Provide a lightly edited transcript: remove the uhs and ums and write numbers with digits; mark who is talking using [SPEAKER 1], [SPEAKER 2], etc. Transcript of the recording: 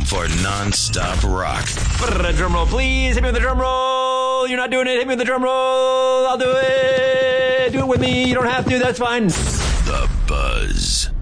[SPEAKER 1] for non-stop rock.
[SPEAKER 2] Drum roll, please. Hit me with the drum roll. You're not doing it. Hit me with the drum roll. I'll do it. Do it with me. You don't have to. That's fine.
[SPEAKER 1] The Buzz.